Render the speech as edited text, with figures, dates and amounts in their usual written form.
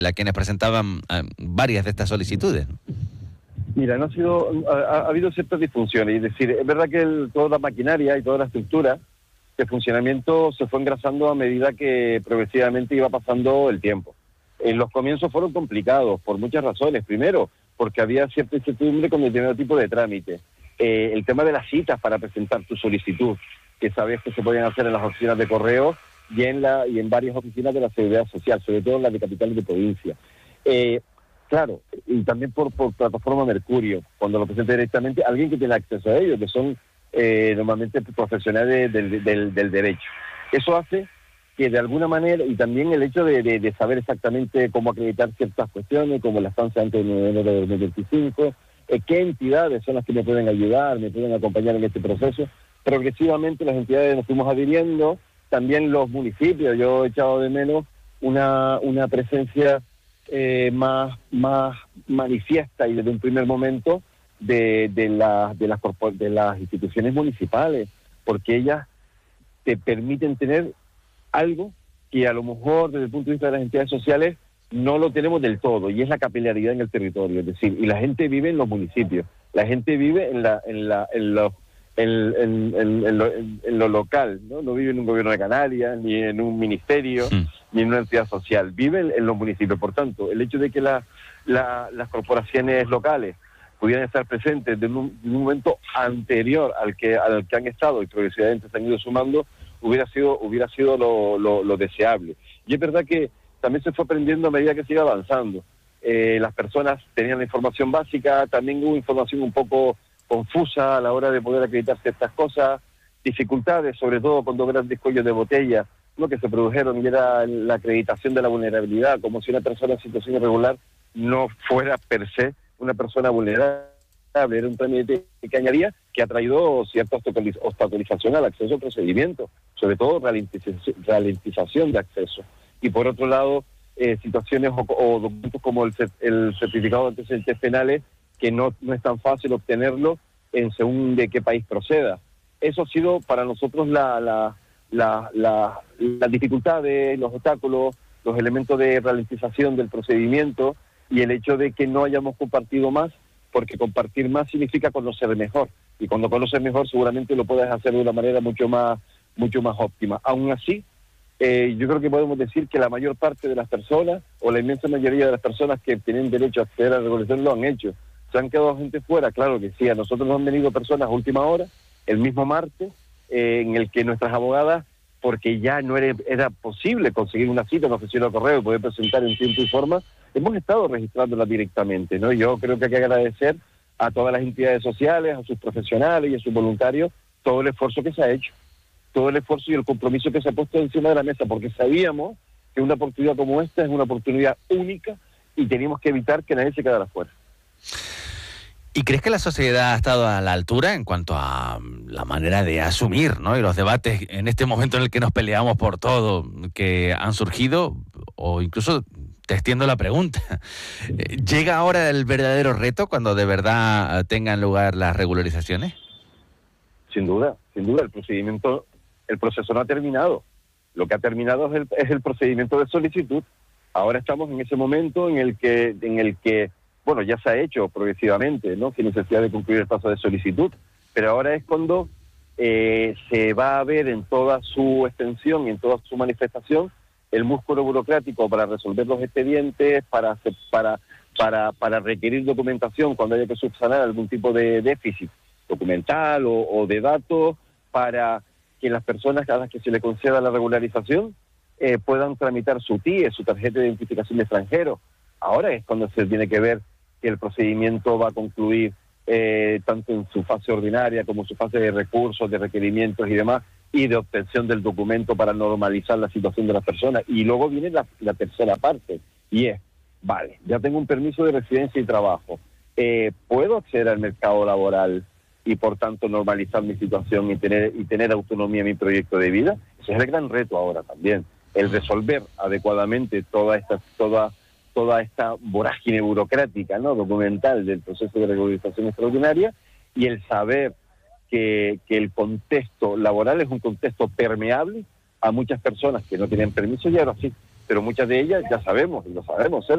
a quienes presentaban varias de estas solicitudes. Mira, ha habido ciertas disfunciones, es decir, es verdad que toda la maquinaria y toda la estructura de funcionamiento se fue engrasando a medida que progresivamente iba pasando el tiempo. En los comienzos fueron complicados por muchas razones. Primero, porque había cierta incertidumbre con determinado tipo de trámite. El tema de las citas para presentar tu solicitud, que sabes que se podían hacer en las oficinas de correo y en varias oficinas de la Seguridad Social, sobre todo en las de capitales de provincia. Claro, y también por plataforma Mercurio, cuando lo presenta directamente alguien que tiene acceso a ellos, que son normalmente profesionales del derecho. Eso hace que de alguna manera, y también el hecho de saber exactamente cómo acreditar ciertas cuestiones, como la estancia antes del 9 de enero de 2025, qué entidades son las que me pueden ayudar, me pueden acompañar en este proceso. Progresivamente las entidades nos fuimos adhiriendo, también los municipios. Yo he echado de menos una presencia más manifiesta y desde un primer momento de las instituciones municipales, porque ellas te permiten tener algo que a lo mejor desde el punto de vista de las entidades sociales no lo tenemos del todo, y es la capilaridad en el territorio. Es decir, y la gente vive en los municipios, la gente vive en lo local, ¿no? Vive en un gobierno de Canarias, ni en un ministerio, ni en una entidad social, vive en los municipios. Por tanto, el hecho de que las corporaciones locales pudieran estar presentes de un momento anterior al que han estado y progresivamente se han ido sumando, hubiera sido lo deseable. Y es verdad que también se fue aprendiendo a medida que se iba avanzando. Las personas tenían la información básica, también hubo información un poco confusa a la hora de poder acreditar ciertas cosas, dificultades, sobre todo con dos grandes cuellos de botella, ¿no?, que se produjeron, y era la acreditación de la vulnerabilidad, como si una persona en situación irregular no fuera per se una persona vulnerable. Era un trámite que añadía, que ha traído cierta obstaculización al acceso al procedimiento, sobre todo ralentización de acceso. Y por otro lado, situaciones o documentos como el certificado de antecedentes penales, que no es tan fácil obtenerlo en según de qué país proceda. Eso ha sido para nosotros las dificultades, los obstáculos, los elementos de ralentización del procedimiento, y el hecho de que no hayamos compartido más, porque compartir más significa conocer mejor, y cuando conoces mejor seguramente lo puedes hacer de una manera mucho más óptima. Aún así, yo creo que podemos decir que la mayor parte de las personas, o la inmensa mayoría de las personas que tienen derecho a acceder a la regulación, lo han hecho. ¿Se han quedado gente fuera? Claro que sí. A nosotros nos han venido personas a última hora, el mismo martes, en el que nuestras abogadas, porque ya no era posible conseguir una cita en la oficina de correo y poder presentar en tiempo y forma, hemos estado registrándola directamente, ¿no? Yo creo que hay que agradecer a todas las entidades sociales, a sus profesionales y a sus voluntarios, todo el esfuerzo que se ha hecho, todo el esfuerzo y el compromiso que se ha puesto encima de la mesa, porque sabíamos que una oportunidad como esta es una oportunidad única y teníamos que evitar que nadie se quedara fuera. ¿Y crees que la sociedad ha estado a la altura en cuanto a la manera de asumir, ¿no?, y los debates en este momento en el que nos peleamos por todo que han surgido? O incluso te extiendo la pregunta, ¿llega ahora el verdadero reto cuando de verdad tengan lugar las regularizaciones? Sin duda, el proceso no ha terminado. Lo que ha terminado es el procedimiento de solicitud. Ahora estamos en ese momento en el que bueno, ya se ha hecho progresivamente, ¿no?, sin necesidad de concluir el paso de solicitud, pero ahora es cuando se va a ver en toda su extensión y en toda su manifestación el músculo burocrático para resolver los expedientes, para requerir documentación cuando haya que subsanar algún tipo de déficit documental o de datos, para que las personas a las que se le conceda la regularización puedan tramitar su TIE, su tarjeta de identificación de extranjero. Ahora es cuando se tiene que ver que el procedimiento va a concluir tanto en su fase ordinaria como en su fase de recursos, de requerimientos y demás, y de obtención del documento para normalizar la situación de las personas. Y luego viene la tercera parte, y es, vale, ya tengo un permiso de residencia y trabajo, ¿puedo acceder al mercado laboral y por tanto normalizar mi situación y tener autonomía en mi proyecto de vida? Ese es el gran reto ahora también, el resolver adecuadamente toda esta vorágine burocrática, ¿no?, documental del proceso de regularización extraordinaria, y el saber que el contexto laboral es un contexto permeable a muchas personas que no tienen permiso, y ahora sí, pero muchas de ellas ya sabemos, y lo sabemos,